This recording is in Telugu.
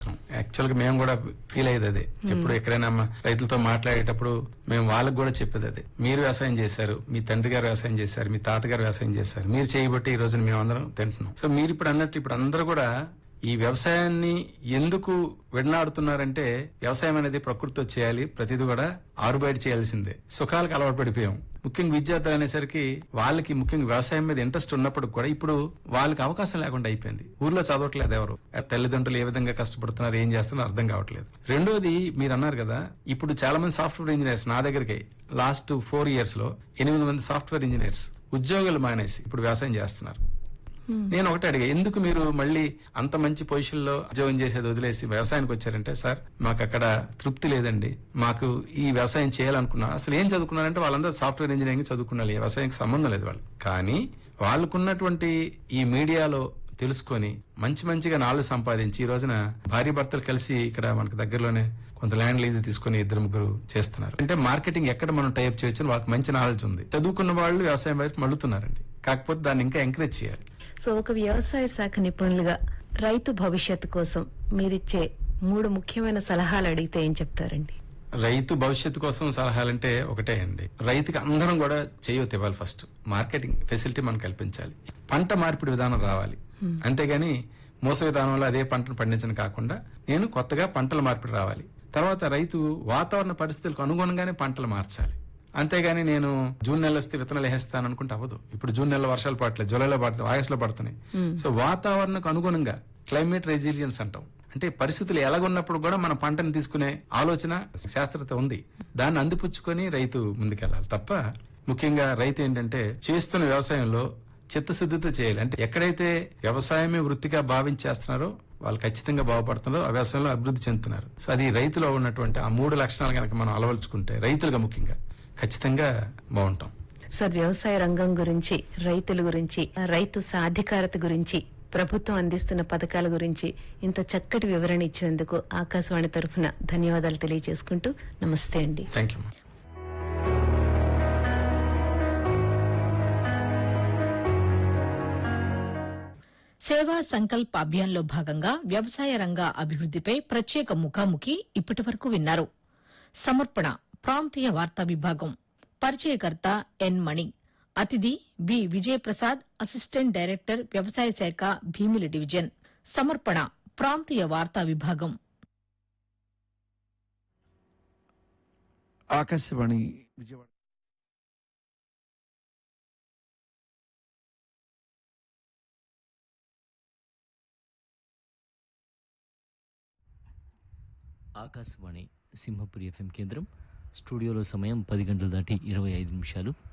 యాక్చువల్ గా మేము కూడా ఫీల్ అయ్యేది అదే. ఎప్పుడు ఎక్కడైనా రైతులతో మాట్లాడేటప్పుడు మేము వాళ్ళకి కూడా చెప్పేది అదే. మీరు వ్యవసాయం చేశారు, మీ తండ్రి గారు వ్యవసాయం చేశారు, మీ తాతగారు వ్యవసాయం చేశారు, మీరు చేయబట్టి ఈ రోజున మేము అందరం తింటున్నాం. సో మీరు ఇప్పుడు అన్నట్లు ఇప్పుడు అందరూ కూడా ఈ వ్యవసాయాన్ని ఎందుకు విడనాడుతున్నారంటే, వ్యవసాయం అనేది ప్రకృతితో చేయాలి, ప్రతిదీ కూడా ఆరుబయట చేయాల్సిందే. సుఖాలకు అలవాటు పడిపోయాం. ముఖ్యంగా విద్యార్థులు అనేసరికి వాళ్ళకి ముఖ్యంగా వ్యవసాయం మీద ఇంట్రెస్ట్ ఉన్నప్పుడు కూడా ఇప్పుడు వాళ్ళకి అవకాశం లేకుండా అయిపోయింది. ఊర్లో చదవట్లేదు ఎవరు. తల్లిదండ్రులు ఏ విధంగా కష్టపడుతున్నారు, ఏం చేస్తున్నారు అర్థం కావట్లేదు. రెండోది మీరు అన్నారు కదా, ఇప్పుడు చాలా మంది సాఫ్ట్వేర్ ఇంజనీర్స్ నా దగ్గరికి లాస్ట్ 4 years లో 8 మంది సాఫ్ట్వేర్ ఇంజనీర్స్ ఉద్యోగాలు మానేసి ఇప్పుడు వ్యవసాయం చేస్తున్నారు. నేను ఒకటే అడిగా, ఎందుకు మీరు మళ్ళీ అంత మంచి పొజిషన్ లో ఉద్యోగం చేసేది వదిలేసి వ్యవసాయానికి వచ్చారంటే, సార్ మాకు అక్కడ తృప్తి లేదండి, మాకు ఈ వ్యవసాయం చేయాలనుకున్నా. అసలు ఏం చదువుకున్నారంటే వాళ్ళందరూ సాఫ్ట్వేర్ ఇంజనీరింగ్ చదువుకున్నారు, వ్యవసాయానికి సంబంధం లేదు వాళ్ళు. కానీ వాళ్ళకున్నటువంటి ఈ మీడియాలో తెలుసుకొని మంచిగా నాలుగు సంపాదించి ఈ రోజున భార్య భర్తలు కలిసి ఇక్కడ మనకు దగ్గరలోనే కొంత ల్యాండ్ లీజ్ తీసుకుని 2-3 చేస్తున్నారు. అంటే మార్కెటింగ్ ఎక్కడ మనం టైప్ చేయొచ్చు, వాళ్ళకి మంచి నాలెడ్జ్ ఉంది. చదువుకున్న వాళ్ళు వ్యవసాయం వైపు మళ్ళుతున్నారండి. కాకపోతే దాన్ని ఇంకా ఎంకరేజ్ చేయాలి. సో ఒక వ్యవసాయ శాఖ నిపుణులుగా రైతు భవిష్యత్తు కోసం మీరిచ్చే 3 ముఖ్యమైన సలహాలు అడిగితే ఏం చెప్తారండి? రైతు భవిష్యత్తు కోసం సలహాలంటే ఒకటే అండి, రైతుకి అందరం కూడా చేయొద్దు ఇవ్వాలి. ఫస్ట్ మార్కెటింగ్ ఫెసిలిటీ మనం కల్పించాలి. పంట మార్పిడి విధానం రావాలి. అంతేగాని మోస విధానంలో అదే పంటను పండించడం కాకుండా నేను కొత్తగా పంటల మార్పిడి రావాలి. తర్వాత రైతు వాతావరణ పరిస్థితులకు అనుగుణంగానే పంటలు మార్చాలి. అంతేగాని నేను జూన్ నెల వస్తే విత్తనాలు వేస్తాను అనుకుంటే అవ్వదు. ఇప్పుడు జూన్ నెలలో వర్షాలు పడట్లేదు, జూలైలో పడుతుంది, ఆగస్టులో పడుతున్నాయి. సో వాతావరణకు అనుగుణంగా క్లైమేట్ రెసిలియన్స్ అంటాం. అంటే పరిస్థితులు ఎలాగున్నప్పుడు కూడా మన పంటను తీసుకునే ఆలోచన శాస్త్రత ఉంది. దాన్ని అందిపుచ్చుకొని రైతు ముందుకెళ్లాలి తప్ప, ముఖ్యంగా రైతు ఏంటంటే చేస్తున్న వ్యవసాయంలో చిత్తశుద్ధితో చేయాలి. అంటే ఎక్కడైతే వ్యవసాయమే వృత్తిగా భావించేస్తున్నారో వాళ్ళు ఖచ్చితంగా బాగుపడుతున్నారో ఆ వ్యవసాయంలో అభివృద్ధి చెందుతున్నారు. సో అది రైతులో ఉన్నటువంటి ఆ 3 లక్షణాలు కనుక మనం అలవలుచుకుంటే రైతులుగా ముఖ్యంగా ఖచ్చితంగా బాగుంటాం. సార్, వ్యవసాయ రంగం గురించి, రైతుల గురించి, రైతు సాధికారత గురించి, ప్రభుత్వం అందిస్తున్న పథకాల గురించి ఇంత చక్కటి వివరణ ఇచ్చినందుకు ఆకాశవాణి తరఫున ధన్యవాదాలు తెలియజేసుకుంటూ నమస్తే అండి. Thank you. సేవా సంకల్ప్ అభియాన్లో భాగంగా వ్యవసాయ రంగ అభివృద్దిపై ప్రత్యేక ముఖాముఖి ఇప్పటి వరకు విన్నారు. సమర్పణ ప్రాంతీయ వార్తా విభాగం. పరిచయకర్త ఎన్ మణి. అతిథి బి విజయప్రసాద్, అసిస్టెంట్ డైరెక్టర్ వ్యవసాయ శాఖ భీమిలి డివిజన్. సమర్పణ ప్రాంతీయ వార్తా విభాగం. ఆకాశవాణి విజయవాడ. ఆకాశవాణి సింహపురి FM కేంద్రం. స్టూడియోలో సమయం 10 గంటలు దాటి 25 నిమిషాలు.